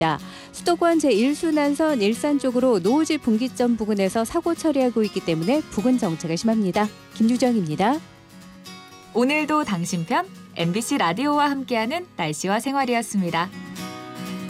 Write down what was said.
수도권 제1순환선 일산 쪽으로 노오지 분기점 부근에서 사고 처리하고 있기 때문에 부근 정체가 심합니다. 김유정입니다. 오늘도 당신 편 MBC 라디오와 함께하는 날씨와 생활이었습니다.